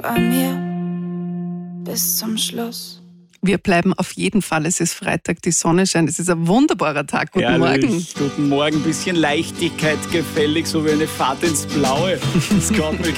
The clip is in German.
bei mir bis zum Schluss. Wir bleiben auf jeden Fall. Es ist Freitag, die Sonne scheint. Es ist ein wunderbarer Tag. Guten Morgen. Guten Morgen. Bisschen Leichtigkeit gefällig, so wie eine Fahrt ins Blaue. Das kann mich